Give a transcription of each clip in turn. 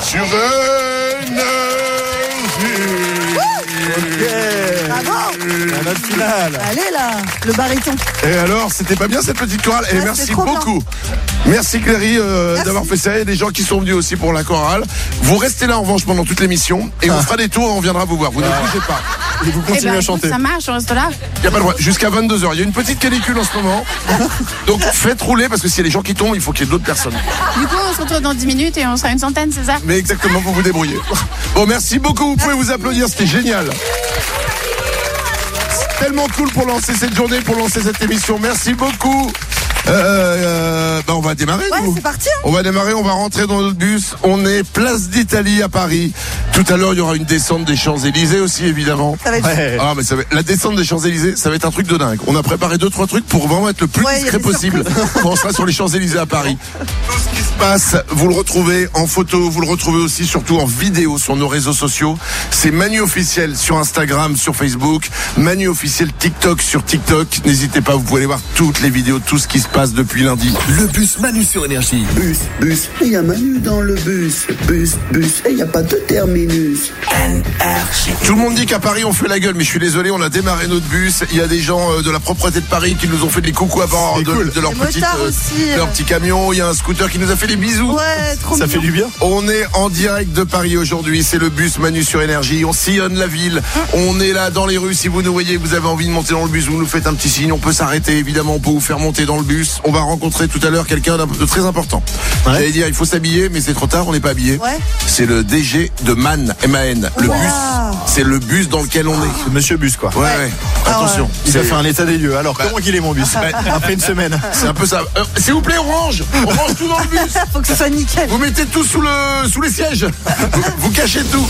sur Bravo. La note finale. Allez là, le baryton. Et alors, c'était pas bien cette petite chorale? Et merci beaucoup. Merci Cléry d'avoir fait ça, et des gens qui sont venus aussi pour la chorale. Vous restez là en revanche pendant toute l'émission et on fera des tours et on viendra vous voir. Vous ne bougez pas. Et vous continuez à chanter. Ça marche, on reste là. Il n'y a pas le droit. Jusqu'à 22h. Il y a une petite canicule en ce moment. Donc faites rouler parce que s'il y a des gens qui tombent, il faut qu'il y ait d'autres personnes. Du coup, on se retrouve dans 10 minutes et on sera une centaine, c'est ça? Mais exactement, vous vous débrouillez. Bon, merci beaucoup. Vous pouvez vous applaudir, c'était génial. C'est tellement cool pour lancer cette journée, pour lancer cette émission. Merci beaucoup. On va démarrer. Ouais, nous. c'est parti. On va démarrer, on va rentrer dans notre bus. On est place d'Italie à Paris. Tout à l'heure, il y aura une descente des Champs-Élysées aussi, évidemment. Ça va être Ah, mais la descente des Champs-Élysées, ça va être un truc de dingue. On a préparé 2-3 trucs pour vraiment être le plus discret possible quand on sera sur les Champs-Élysées à Paris. Tout ce qui se passe, vous le retrouvez en photo, vous le retrouvez aussi surtout en vidéo sur nos réseaux sociaux. C'est Manu officiel sur Instagram, sur Facebook, Manu officiel TikTok sur TikTok. N'hésitez pas, vous pouvez aller voir toutes les vidéos, tout ce qui se passe depuis lundi. Le bus Manu sur Énergie. Bus, et il y a Manu dans le bus. Bus, et il n'y a pas de terminus. Tout le monde dit qu'à Paris on fait la gueule, mais je suis désolé, on a démarré notre bus. Il y a des gens de la propreté de Paris qui nous ont fait des coucous à bord de leur petit camion. Il y a un scooter qui nous a fait des bisous. Ouais, trop Ça mignon. fait du bien. On est en direct de Paris aujourd'hui, c'est le bus Manu sur Énergie. On sillonne la ville, on est là dans les rues. Si vous nous voyez, vous avez envie de monter dans le bus, vous nous faites un petit signe, on peut s'arrêter, évidemment, on peut vous faire monter dans le bus. On va rencontrer tout à l'heure quelqu'un de très important. Ouais. J'allais dire, il faut s'habiller, mais c'est trop tard, on n'est pas habillé. Ouais. C'est le DG de MAN, M-A-N. Le Wow. bus, c'est le bus dans lequel on est. Monsieur Bus, quoi. Ouais. Attention. Il a C'est- fait un état des lieux. Alors, comment qu'il est mon bus? Après une semaine. C'est un peu ça. S'il vous plaît, on range tout dans le bus. Faut que ce soit nickel. Vous mettez tout sous les sièges. Vous cachez tout.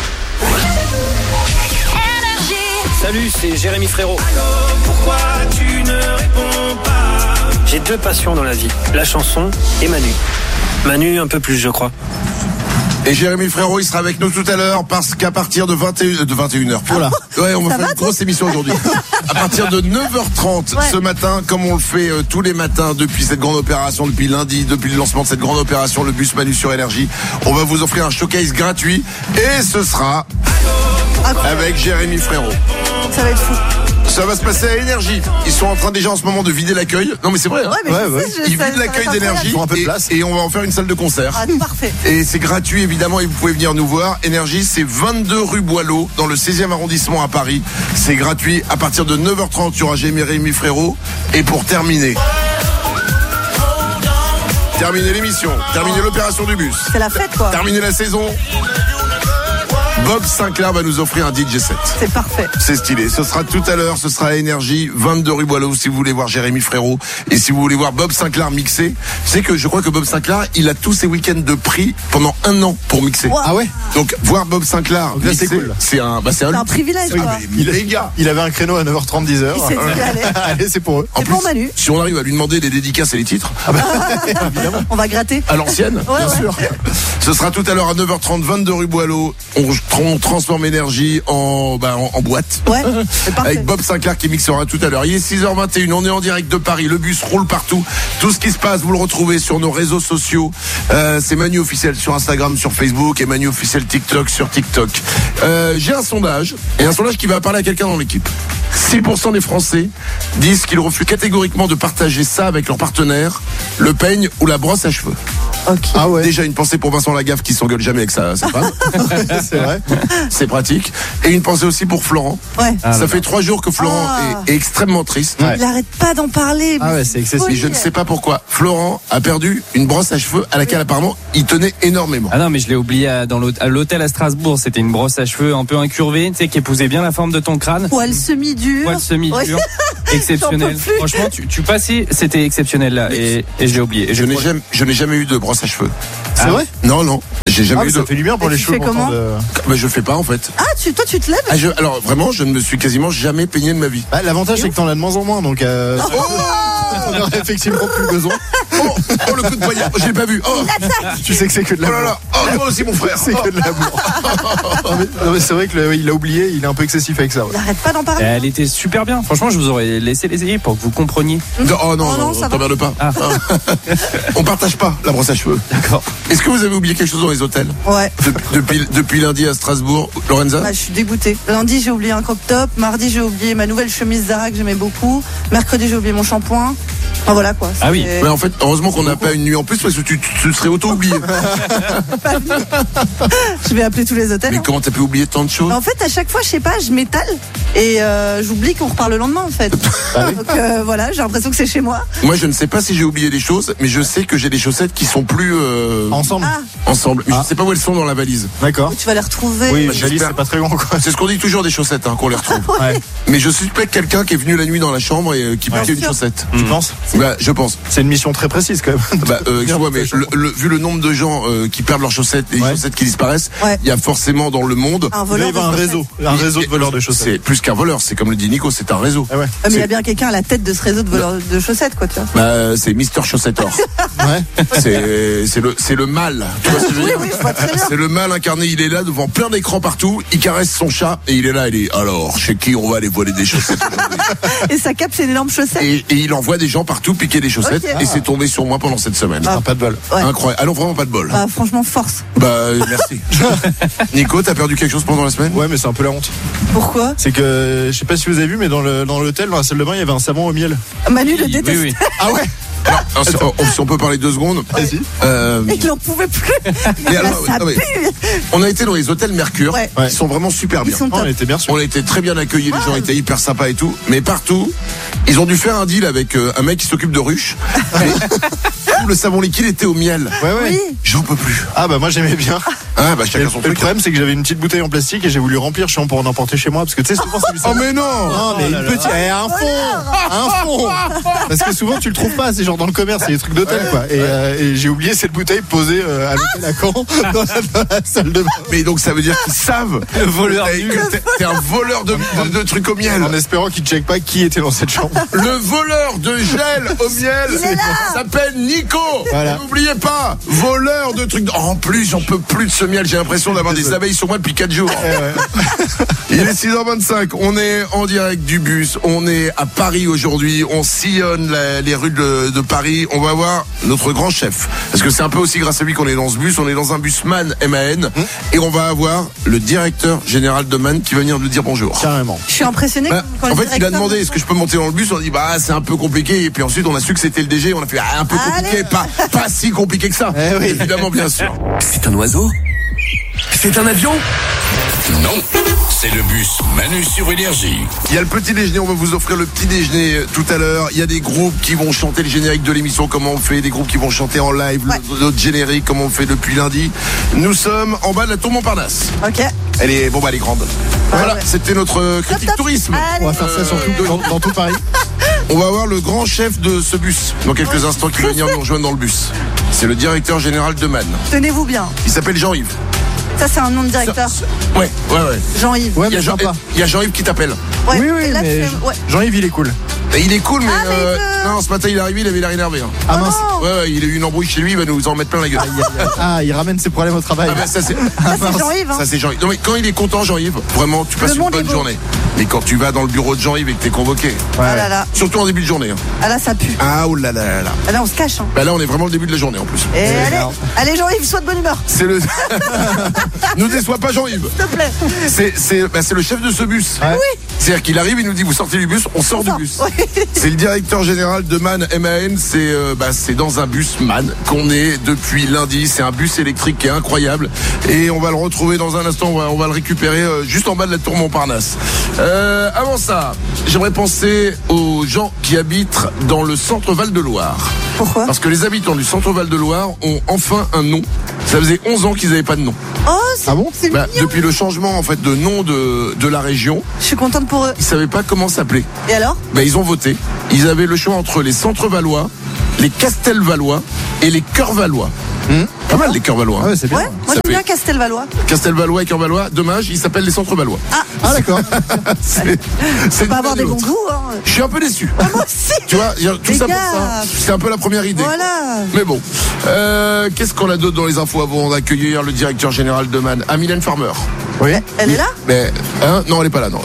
Salut, c'est Jérémy Frérot. Pourquoi tu ne réponds pas? J'ai 2 passions dans la vie, la chanson et Manu. Manu un peu plus, je crois. Et Jérémy Frérot, il sera avec nous tout à l'heure parce qu'à partir de 21h. Voilà. Ouais, on va faire une grosse émission aujourd'hui. À partir de 9h30 ce matin, comme on le fait tous les matins depuis cette grande opération, depuis lundi, depuis le lancement de cette grande opération, le bus Manu sur Énergie, on va vous offrir un showcase gratuit et ce sera avec Jérémy Frérot. Ça va être fou. Ça va se passer à Énergie. Ils sont en train déjà en ce moment de vider l'accueil. Non mais c'est vrai. Hein. Ouais, mais je sais, Ils ça vident va l'accueil être d'Énergie Ils ont un peu de place. et on va en faire une salle de concert. Ah, parfait. Et c'est gratuit évidemment et vous pouvez venir nous voir. Énergie, c'est 22 rue Boileau dans le 16e arrondissement à Paris. C'est gratuit. À partir de 9h30, il y aura Jérémy Frérot. Et pour terminer l'émission, terminer l'opération du bus, C'est la fête, quoi. terminer la saison, Bob Sinclair va nous offrir un DJ set. C'est parfait. C'est stylé. Ce sera tout à l'heure. Ce sera à Énergie, 22 rue Boileau, si vous voulez voir Jérémy Frérot. Et si vous voulez voir Bob Sinclair mixer, c'est que je crois que Bob Sinclair, il a tous ses week-ends de prix pendant 1 an pour mixer. Wow. Ah ouais? Donc, voir Bob Sinclair Donc là, mixer, c'est cool. c'est un C'est un privilège, quoi. Il avait un créneau à 9h30, 10h. Il s'est dit, allez. Allez, c'est pour eux. En C'est pour plus, Manu. si on arrive à lui demander des dédicaces et les titres, On va gratter. à l'ancienne, Ouais, bien ouais. sûr. Ce sera tout à l'heure à 9h30, 22 rue Boileau. On transforme Énergie en boîte. Ouais, c'est parfait. Avec Bob Sinclair qui mixera tout à l'heure. Il est 6h21, on est en direct de Paris, le bus roule partout. Tout ce qui se passe, vous le retrouvez sur nos réseaux sociaux. C'est Manu officiel sur Instagram, sur Facebook et Manu officiel TikTok sur TikTok. J'ai un sondage, et un sondage qui va parler à quelqu'un dans l'équipe. 6% des Français disent qu'ils refusent catégoriquement de partager ça avec leur partenaire, le peigne ou la brosse à cheveux. Ok. Ah ouais. Déjà une pensée pour Vincent Lagaffe qui s'engueule jamais avec sa femme. C'est vrai. C'est pratique. Et une pensée aussi pour Florent. Ouais. Ça fait 3 jours que Florent Ah. est extrêmement triste. Ouais. Il arrête pas d'en parler. Ah ouais, c'est excessif. Et je ne sais pas pourquoi. Florent a perdu une brosse à cheveux à laquelle apparemment il tenait énormément. Ah non, mais je l'ai oublié à l'hôtel à Strasbourg. C'était une brosse à cheveux un peu incurvée, tu sais, qui épousait bien la forme de ton crâne. Poil semi-dur. Poil semi-dur. Ouais. Exceptionnel. J'en peux plus. Franchement, tu passais, c'était exceptionnel là. Et je l'ai oublié. Et Je n'ai jamais eu de brosse à cheveux. C'est vrai? Non, j'ai jamais Ah, eu mais de. ça fait du bien pour Et les tu cheveux. fais comment pourtant, de- Mais je fais pas en fait. Ah, toi, tu te lèves? Alors vraiment, je ne me suis quasiment jamais peigné de ma vie. Bah, l'avantage, c'est que t'en as de moins en moins, donc on aurait effectivement plus besoin. Oh, le coup de poignard. Je l'ai pas vu. Oh, Tu sais que c'est que de oh là l'amour. là. Oh, moi aussi, mon frère. C'est que de l'amour. Non, mais c'est vrai qu'il l'a oublié, il est un peu excessif avec ça. Ouais. Il arrête pas d'en parler. Elle était super bien. Franchement, je vous aurais laissé l'essayer pour que vous compreniez. Oh non, Oh non, ça va. t'emmerdes pas. Ah. On partage pas la brosse à cheveux. D'accord. Est-ce que vous avez oublié quelque chose dans les hôtels Ouais. depuis lundi à Strasbourg, Lorenza? Bah, je suis dégoûtée. Lundi, j'ai oublié un crop top. Mardi, j'ai oublié ma nouvelle chemise Zara que j'aimais beaucoup. Mercredi, j'ai oublié mon shampoing. Enfin, voilà quoi. Ah oui. C'est- Mais en fait, heureusement qu'on n'a pas une nuit en plus parce que tu serais auto-oublié. Je vais appeler tous les hôtels. Mais hein. comment t'as pu oublier tant de choses? En fait, à chaque fois, je sais pas, je m'étale et j'oublie qu'on repart le lendemain en fait. Donc voilà, j'ai l'impression que c'est chez moi. Moi, je ne sais pas si j'ai oublié des choses, mais je sais que j'ai des chaussettes qui sont plus Ensemble. Ah, ensemble. Mais Ah. je sais pas où elles sont dans la valise. D'accord. tu vas les retrouver. Oui, Bah, Jali, j'espère. c'est pas très grand quoi. C'est ce qu'on dit toujours des chaussettes, hein, qu'on les retrouve. Ouais. Mais je suspecte quelqu'un qui est venu la nuit dans la chambre et qui Bien piquait une sûr. chaussette. Tu penses? Bah, je pense. C'est une mission très précise quand même. Bah, excuse-moi, mais vu le nombre de gens qui perdent leurs chaussettes et les Ouais. chaussettes qui disparaissent, Ouais. il y a forcément dans le monde. Un Là, voleur. il va un de réseau. Un réseau de voleurs de chaussettes. C'est plus qu'un voleur, c'est comme le dit Nico, c'est un réseau. Ah ouais. Mais il y a bien quelqu'un à la tête de ce réseau de voleurs de chaussettes, quoi, tu vois. Bah, c'est Mister Chaussettor. Ouais. c'est le mal. Tu vois ce que je veux Oui, dire oui, je vois très bien. C'est le mal incarné. Il est là devant plein d'écrans partout. Il caresse son chat et il est là. Il est alors chez qui on va aller voler des chaussettes aujourd'hui Et sa cape, c'est une énorme chaussette. et il envoie des gens partout piquer des chaussettes Ok. et c'est tombé sur moi pendant cette semaine. Ah, pas de bol. Ouais. Incroyable. Alors vraiment pas de bol. Bah, franchement, force. Bah merci. Nico, t'as perdu quelque chose pendant la semaine? Ouais, mais c'est un peu la honte. Pourquoi C'est que, je sais pas si vous avez vu, mais dans l'hôtel, dans la salle de bain, il y avait un savon au miel. Manu le Oui, déteste. oui. Ah ouais? Alors, si on peut parler 2 secondes. Vas-y. Et qu'il en pouvait plus. Mais Là, alors, ça non, mais- pue. on a été dans les hôtels Mercure, Ouais. qui sont vraiment super Ils bien. sont Oh, on top. était bien sûr. On a été très bien accueillis, les gens étaient hyper sympas et tout. Mais partout, ils ont dû faire un deal avec un mec qui s'occupe de ruches. Mais le savon liquide était au miel. Ouais, ouais. Oui. J'en peux plus. Ah bah moi j'aimais bien. Ah bah Et chacun son le truc. problème c'est que j'avais une petite bouteille en plastique et j'ai voulu remplir, je suis pour en emporter chez moi parce que tu sais souvent c'est du Oh savon. mais non. Non mais une petite, un fond. Parce que souvent tu le trouves pas, c'est genre dans le commerce, c'est des trucs d'hôtel quoi. Et j'ai oublié cette bouteille posée à l'hôtel à Caen dans la salle de bain. Mais donc ça veut dire qu'ils savent Le voleur que nul. t'es un voleur de trucs au miel. En espérant qu'ils checkent pas qui était dans cette chambre. Le voleur de gel au miel s'appelle Nico. Voilà. N'oubliez pas, voleur de trucs. En plus, j'en peux plus de ce miel. J'ai l'impression d'avoir des abeilles sur moi depuis 4 jours. Il est 6h25. On est en direct du bus. On est à Paris aujourd'hui. On sillonne les rues de Paris. On va voir notre grand chef. Parce que c'est un peu aussi grâce à lui qu'on est dans ce bus. On est dans un bus MAN, MAN. Et on va avoir le directeur général de MAN qui va venir nous dire bonjour. Carrément. Je suis impressionnée. Bah, quand en le fait, il a directeur demandé me- est-ce que je peux monter dans le bus. On a dit bah c'est un peu compliqué. Et puis ensuite on a su que c'était le DG. On a fait un peu compliqué, Allez. pas si compliqué que ça. Eh oui. Évidemment, bien sûr. C'est un oiseau? C'est un avion? Non, c'est le bus Manu sur Énergie. Il y a le petit déjeuner. On va vous offrir le petit déjeuner tout à l'heure. Il y a des groupes qui vont chanter le générique de l'émission. Comment on fait? Des groupes qui vont chanter en live Ouais. notre générique. Comment on fait depuis lundi? Nous sommes en bas de la tour Montparnasse. Ok. Elle est elle est grande. Voilà, ouais. c'était notre critique Top, top. tourisme. Allez. On va faire ça surtout dans tout Paris. On va avoir le grand chef de ce bus dans quelques instants qui va venir nous rejoindre dans le bus. C'est le directeur général de MAN. Tenez-vous bien. Il s'appelle Jean-Yves. Ça, c'est un nom de directeur. Ouais. Jean-Yves. Ouais, Il y a mais sympa. il y a Jean-Yves qui t'appelle. Ouais. Oui, Et là, mais tu fais- ouais. Jean-Yves il est cool. Et il est cool, mais, Ah, mais il veut- non, ce matin il est arrivé, il avait l'air énervé. Hein. Ah mince. non. Ouais, il a eu une embrouille chez lui, il va nous en mettre plein la gueule. Ah, il ramène ses problèmes au travail. Ah bah, ça c'est Ça, c'est Jean-Yves. hein. ça c'est Jean-Yves. Non mais quand il est content Jean-Yves, vraiment tu passes Le une monde est bonne beau. journée. Mais quand tu vas dans le bureau de Jean-Yves et que t'es convoqué, Ah là là. surtout en début de journée. Hein. Ah là, ça pue. Ah oh là là là là. Ah là, on se cache. Hein. Bah là on est vraiment le début de la journée en plus. Et allez, merde. allez Jean-Yves, sois de bonne humeur, C'est le. Nous déçois pas Jean-Yves. s'il te plaît. C'est le chef de ce bus. Ouais. C'est-à-dire qu'il arrive, il nous dit vous sortez du bus, on sort du bus. Ouais. C'est le directeur général de MAN, MAN, c'est dans un bus MAN qu'on est depuis lundi. C'est un bus électrique qui est incroyable. Et on va le retrouver dans un instant, on va le récupérer juste en bas de la tour Montparnasse. Avant ça, j'aimerais penser aux gens qui habitent dans le centre Val-de-Loire. Pourquoi? Parce que les habitants du centre Val-de-Loire ont enfin un nom. Ça faisait 11 ans qu'ils n'avaient pas de nom. Oh, c'est Ah bon c'est mignon. Depuis le changement en fait de nom de la région, Je suis contente pour eux. ils savaient pas comment s'appeler. Et alors? Ils ont voté. Ils avaient le choix entre les Centres-Valois, les Castelvalois et les Cœurs-Valois. Pas mal les Cœurs-Valois. Ah ouais, c'est bien. Ouais, moi Ça j'aime bien fait- Castelvalois. Castelvalois et Cœurs-Valois, dommage, ils s'appellent les Centres-Valois. Ah d'accord. C'est Faut pas avoir des bons autre. goûts. Hein. Je suis un peu déçu. Moi aussi. Tu vois, tout Les ça pour gars. ça. C'est un peu la première idée. Voilà. Mais bon, qu'est-ce qu'on a d'autre dans les infos avant d'accueillir le directeur général de MAN, Mylène Farmer. Oui. Elle est là? Mais non, elle est pas là, non.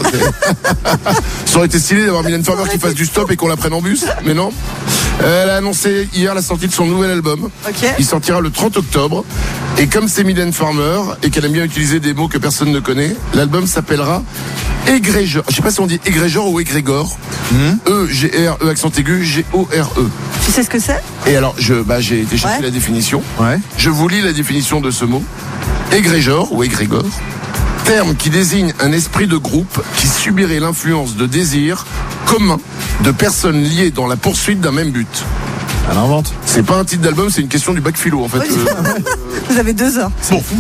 Ça aurait été stylé d'avoir Mylène Farmer qui fasse du stop et qu'on la prenne en bus, mais non. Elle a annoncé hier la sortie de son nouvel album. Ok. Il sortira le 30 octobre. Et comme c'est Mylène Farmer et qu'elle aime bien utiliser des mots que personne ne connaît, l'album s'appellera Égrégore. Je sais pas si on dit Égrégore ou Égrégore. E-G-R-E accent aigu G-O-R-E. Tu sais ce que c'est? Et alors, j'ai été chercher Ouais. la définition. Ouais. Je vous lis la définition de ce mot. Égrégore ou égrégore, terme qui désigne un esprit de groupe qui subirait l'influence de désirs communs de personnes liées dans la poursuite d'un même but. Elle invente. C'est pas un titre d'album, c'est une question du bac philo en fait. Vous avez 2 heures.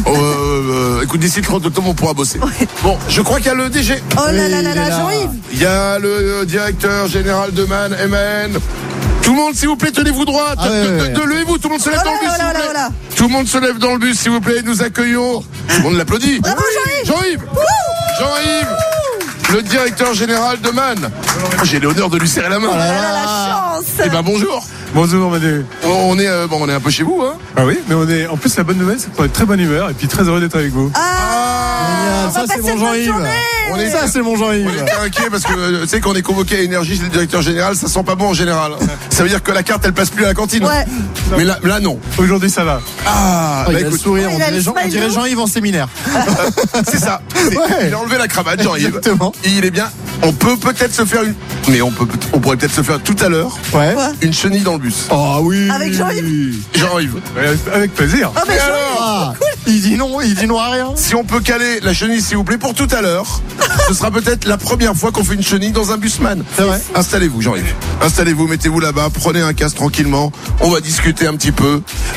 Bon, écoute, d'ici le 30 octobre, on pourra bosser. Bon, je crois qu'il y a le DG. Oh là là là il est là, là. Jean-Yves. Il y a le directeur général de MAN, MAN. Tout le monde, s'il vous plaît, tenez-vous droit. Ah ouais. Levez-vous, tout le monde se lève dans le bus, s'il vous plaît. Voilà. Tout le monde se lève dans le bus, s'il vous plaît. Nous accueillons. Tout le monde l'applaudit. Bravo, Jean-Yves. Jean-Yves. Jean-Yves, le directeur général de MAN. J'ai l'honneur de lui serrer la main. Oh là là, la chance. Eh ben bonjour. Bonjour Manu. On est un peu chez vous, hein. Ah oui, mais on est. En plus, la bonne nouvelle, c'est qu'on est de très bonne humeur et puis très heureux d'être avec vous. Ah, on va Ça c'est passer mon une bonne Jean-Yves. journée. On est Ça c'est mon On Jean-Yves. était inquiet parce que tu sais quand on est convoqué à Énergie chez le directeur général, ça sent pas bon en général. Ça veut dire que la carte elle passe plus à la cantine. Ouais. Mais là non. Aujourd'hui, ça va. Ah, Oh, il a le écoute, sourire, il a le on dirait smile. Jean-Yves en séminaire. c'est ça. Ouais. Il a enlevé la cravate, Jean-Yves. Exactement. Il est bien. On peut peut-être se faire mais on pourrait peut-être se faire tout à l'heure Ouais. une chenille dans le bus. Oh oui. Avec Jean-Yves. Jean-Yves. Ouais, avec plaisir. Oh, mais Et Jean-Yves. alors, Il dit non à rien. si on peut caler la chenille s'il vous plaît pour tout à l'heure, ce sera peut-être la première fois qu'on fait une chenille dans un busman. C'est vrai. Installez-vous Jean-Yves. Installez-vous, mettez-vous là-bas, prenez un casque tranquillement. On va discuter un petit peu.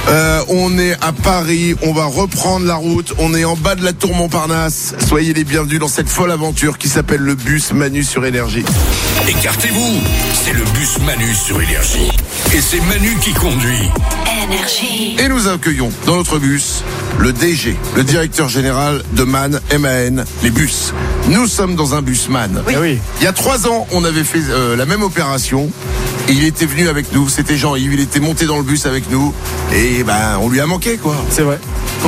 On est à Paris, on va reprendre la route. On est en bas de la tour Montparnasse. Soyez les bienvenus dans cette folle aventure qui s'appelle le bus Manu sur Énergie. Écartez-vous, c'est le bus Manu sur Énergie. Et c'est Manu qui conduit. Et nous accueillons dans notre bus le DG, le directeur général de MAN, les bus. Nous sommes dans un bus MAN. Ah oui. Il y a 3 ans, on avait fait la même opération. Et il était venu avec nous, c'était Jean-Yves, il était monté dans le bus avec nous. Et ben, on lui a manqué, quoi. C'est vrai.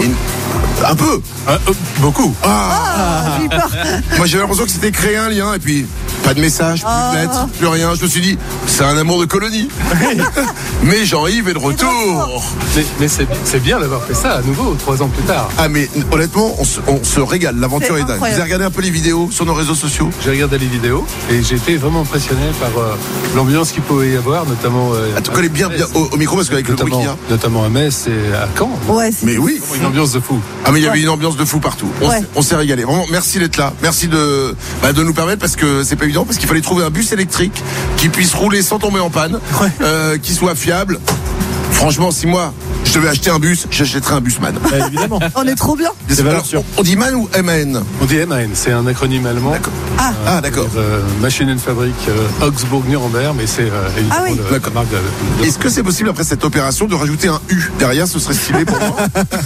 Un peu. Beaucoup. J'ai eu peur. Moi, j'avais l'impression que c'était créer un lien. Et puis, pas de message, plus de lettres, plus rien. Je me suis dit, c'est un amour de colonie. Mais Jean-Yves est de retour. Mais c'est bien d'avoir fait ça à nouveau 3 ans plus tard. Ah, mais honnêtement, on se régale. L'aventure C'est est dingue. Vous incroyable. avez regardé un peu les vidéos sur nos réseaux sociaux? J'ai regardé les vidéos et j'ai été vraiment impressionné par l'ambiance qu'il pouvait y avoir, notamment. Ah, tu connais bien au micro parce qu'avec le bruit qu'il y a. Notamment à Metz et à Caen. Ouais, c'est. Mais oui. Une ambiance de fou. Ah mais il y avait une ambiance de fou partout. Ouais. On s'est régalé. Vraiment, merci d'être là. Merci de nous permettre parce que c'est pas évident parce qu'il fallait trouver un bus électrique qui puisse rouler sans tomber en panne, qui soit fiable. Franchement, si moi je devais acheter un bus, j'achèterais un busman. Évidemment. On est trop bien. valeurs sûres. On dit MAN ou MAN? On dit MAN, c'est un acronyme allemand. D'accord. Ah d'accord. Maschinenfabrik Augsburg-Nuremberg, mais c'est évidemment Ah oui. D'accord. la marque de- Est-ce que c'est possible après cette opération de rajouter un U derrière? Ce serait stylé pour moi.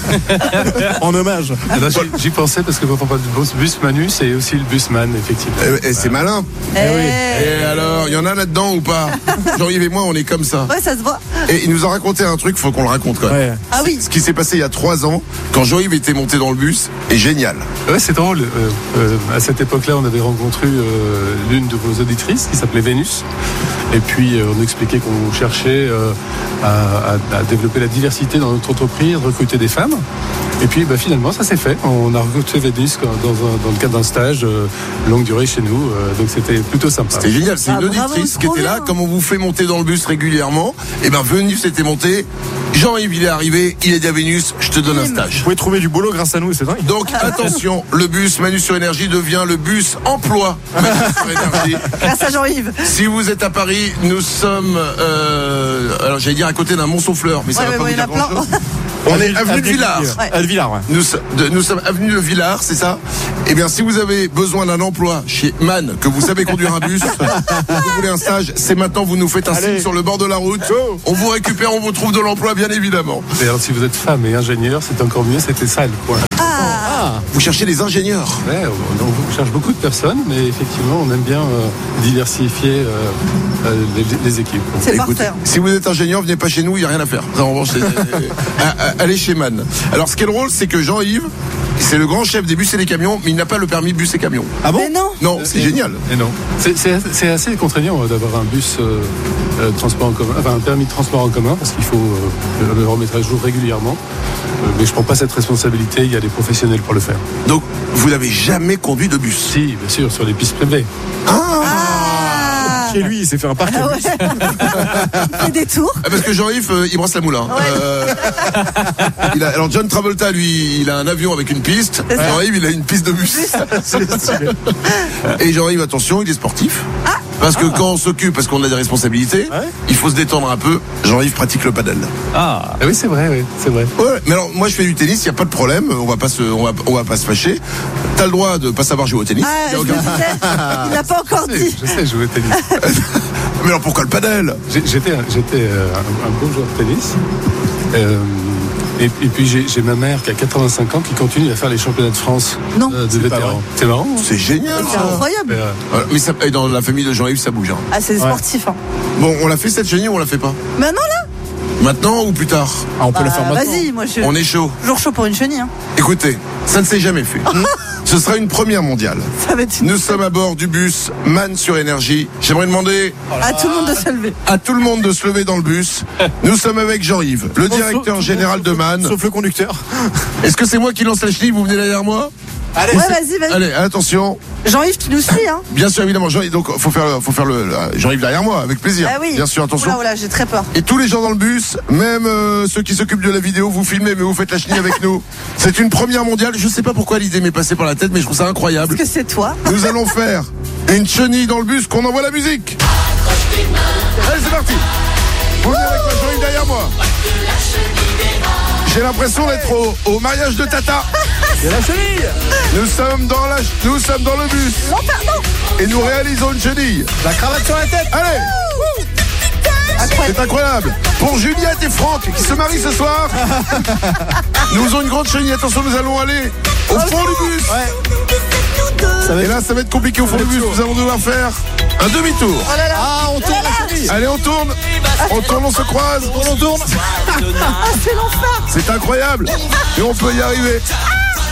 En hommage. Eh ben, j'y pensais parce que quand on parle du bus Manu, c'est aussi le busman, effectivement. C'est malin. Et alors, il y en a là-dedans ou pas? Jean-Yves et moi, on est comme ça. Ouais, ça se voit. Et il nous a raconté un truc, faut qu'on le raconte quand même. Ouais. Ah oui. Ce qui s'est passé il y a 3 ans, quand Jean-Yves était monté dans le bus, est génial. Ouais, c'est drôle. À cette époque-là, on avait rencontré l'une de vos auditrices qui s'appelait Vénus. Et puis, on expliquait qu'on cherchait à développer la diversité dans notre entreprise, recruter des femmes. Et puis, finalement, ça s'est fait. On a recruté Vénus dans le cadre d'un stage longue durée chez nous. Donc, c'était plutôt sympa. C'était génial. C'est une bravo, auditrice qui trop était là. bien. Comme on vous fait monter dans le bus régulièrement, et ben Vénus était montée. Jean-Yves, il est arrivé. Il a dit à Vénus, je te donne un Vous stage. pouvez trouver du boulot grâce à nous, c'est dingue. Donc, attention, le bus Manu sur Énergie devient le bus emploi Manu sur Énergie. Grâce à Jean-Yves. Si vous êtes à Paris, nous sommes, alors j'allais dire à côté d'un Mont-Saufleur, mais ça Ouais, va ouais, pas ouais, vous il y en dire a plein. grand-chose. On est avenue de Villars. De Villars, ouais. Nous sommes avenue de Villars, c'est ça? Eh bien, si vous avez besoin d'un emploi chez MAN, que vous savez conduire un bus, vous voulez un stage, c'est maintenant, vous nous faites un signe sur le bord de la route. On vous récupère, on vous trouve de l'emploi, bien évidemment. Et alors, si vous êtes femme et ingénieur, c'est encore mieux, c'était ça le point. Vous cherchez des ingénieurs. Ouais, on cherche beaucoup de personnes, mais effectivement, on aime bien diversifier les équipes. C'est Écoutez, parfait. si vous êtes ingénieur, venez pas chez nous, il n'y a rien à faire. En revanche, allez chez MAN. Alors, ce qui est drôle, c'est que Jean-Yves, c'est le grand chef des bus et des camions, mais il n'a pas le permis bus et camions. Ah bon? Mais non. Non, c'est génial. Et non. C'est assez contraignant d'avoir un bus transport en commun, enfin un permis de transport en commun, parce qu'il faut le remettre à jour régulièrement. Mais je prends pas cette responsabilité, il y a des professionnels pour le faire. Donc, vous n'avez jamais conduit de bus? Si, bien sûr, sur les pistes privées. Chez lui, il s'est fait un parc. Il fait des tours. Parce que Jean-Yves, il brosse la moulin. Alors John Travolta, lui, il a un avion avec une piste. Jean-Yves, il a une piste de bus. Et Jean-Yves, attention, il est sportif. Parce que quand on s'occupe, parce qu'on a des responsabilités, il faut se détendre un peu. Jean-Yves pratique le paddle. Ah oui, c'est vrai, oui, c'est vrai. Ouais, mais alors moi je fais du tennis, il y a pas de problème, on va pas se fâcher. T'as le droit de pas savoir jouer au tennis. Je me disais, il n'a pas encore dit. Je sais jouer au tennis. Mais alors pourquoi le paddle? J'étais un bon joueur de tennis. Et puis j'ai ma mère qui a 85 ans qui continue à faire les championnats de France de vétérans. C'est marrant. C'est génial. C'est incroyable. Mais ça, dans la famille de Jean-Yves, ça bouge. Hein. Ah, c'est sportif. Hein. Bon, on l'a fait cette chenille ou on l'a fait pas? Maintenant là? Maintenant ou plus tard? On peut le faire maintenant. Vas-y, moi je. On est chaud. Toujours chaud pour une chenille. Hein. Écoutez, ça ne s'est jamais fait. Ce sera une première mondiale. Ça va être une... Nous sommes à bord du bus MAN sur Énergie. J'aimerais demander à tout le monde de se lever. À tout le monde de se lever dans le bus. Nous sommes avec Jean-Yves, le directeur général de MAN. Sauf le conducteur. Est-ce que c'est moi qui lance la chenille? Vous venez derrière moi? Allez, ouais, vas-y. Allez, attention. Jean-Yves, tu nous suis, hein? Bien sûr, évidemment. Donc, faut faire le Jean-Yves derrière moi, avec plaisir. Ah oui. Bien sûr, attention. Oula, j'ai très peur. Et tous les gens dans le bus, même ceux qui s'occupent de la vidéo, vous filmez, mais vous faites la chenille avec nous. C'est une première mondiale. Je sais pas pourquoi l'idée m'est passée par la tête, mais je trouve ça incroyable. Parce que c'est toi. Nous allons faire une chenille dans le bus, qu'on envoie la musique. Allez, c'est parti. Vous venez avec moi, Jean-Yves derrière moi. J'ai l'impression d'être au mariage de Tata. C'est la chenille. Nous sommes dans le bus. Non, pardon. Et nous réalisons une chenille. La cravate sur la tête. Allez. C'est incroyable. Pour Juliette et Franck qui se marient ce soir, nous faisons une grande chenille. Attention, nous allons aller au fond du bus. Et là, ça va être compliqué au fond du bus. Nous allons devoir faire un demi-tour. Oh là là. Ah, on tourne la chenille. Allez, on tourne, on se croise. On tourne. Ah, c'est l'enfer. C'est incroyable. Et on peut y arriver.